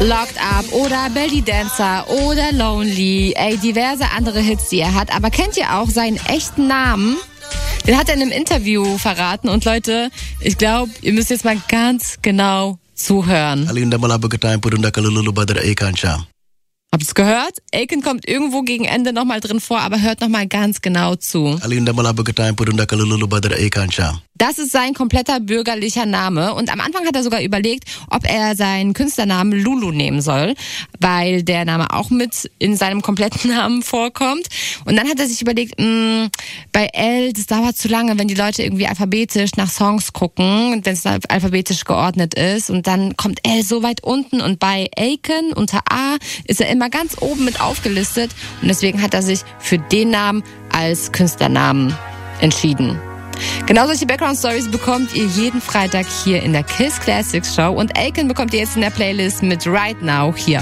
Locked Up oder Belly Dancer oder Lonely. Diverse andere Hits, die er hat. Aber kennt ihr auch seinen echten Namen? Den hat er in einem Interview verraten. Und Leute, ich glaube, ihr müsst jetzt mal ganz genau zuhören. Habt ihr es gehört? Akon kommt irgendwo gegen Ende nochmal drin vor, aber hört nochmal ganz genau zu. Das ist sein kompletter bürgerlicher Name. Und am Anfang hat er sogar überlegt, ob er seinen Künstlernamen Lulu nehmen soll, weil der Name auch mit in seinem kompletten Namen vorkommt. Und dann hat er sich überlegt, bei L, das dauert zu lange, wenn die Leute irgendwie alphabetisch nach Songs gucken, wenn es alphabetisch geordnet ist. Und dann kommt L so weit unten. Und bei Akon unter A ist er immer ganz oben mit aufgelistet. Und deswegen hat er sich für den Namen als Künstlernamen entschieden. Genau solche Background-Stories bekommt ihr jeden Freitag hier in der KISS Classics Show. Und Akon bekommt ihr jetzt in der Playlist mit Right Now hier